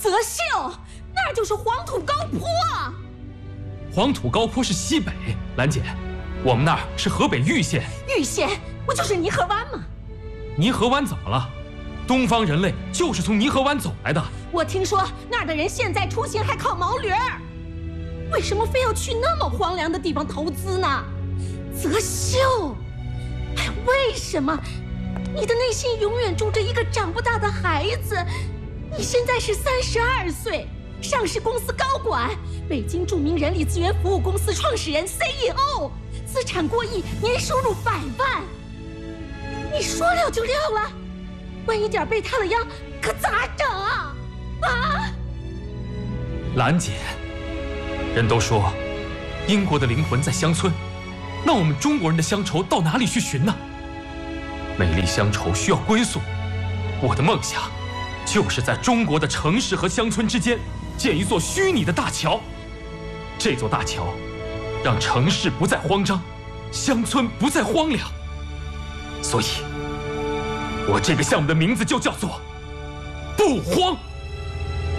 泽秀，那儿就是黄土高坡。 黄土高坡是西北，兰姐，我们那儿是河北玉县。 玉县不就是泥河湾吗？ 泥河湾怎么了？东方人类就是从泥河湾走来的。 我听说那儿的人现在出行还靠毛驴儿，为什么非要去那么荒凉的地方投资呢？泽秀，哎，为什么？你的内心永远住着一个长不大的孩子。你现在是32岁，上市公司高管，北京著名人力资源服务公司创始人 CEO， 资产过亿，年收入100万。你说撂就撂了，万一点被他的殃，可咋整啊？ 兰姐，人都说英国的灵魂在乡村，那我们中国人的乡愁到哪里去寻呢？美丽乡愁需要归宿，我的梦想就是在中国的城市和乡村之间建一座虚拟的大桥。这座大桥让城市不再慌张，乡村不再荒凉。所以，我这个项目的名字就叫做“不慌”。